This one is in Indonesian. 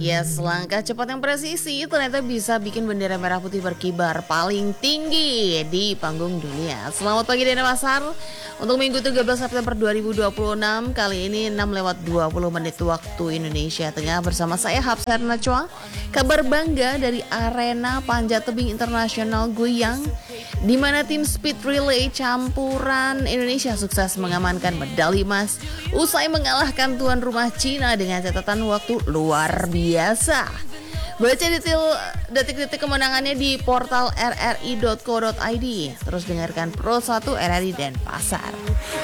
Yes, langkah cepat yang presisi ternyata bisa bikin bendera merah putih berkibar paling tinggi di panggung dunia. Selamat pagi Denpasar. Untuk Minggu 13 September 2026, kali ini 6:20 waktu Indonesia Tengah bersama saya Hapsar Nachwa. Kabar bangga dari arena panjat tebing internasional Guiyang, di mana tim speed relay campuran Indonesia sukses mengamankan medali emas usai mengalahkan tuan rumah Cina dengan catatan waktu luar biasa. Baca detail detik-detik kemenangannya di portal rri.co.id. Terus dengarkan Pro 1 RRI Denpasar.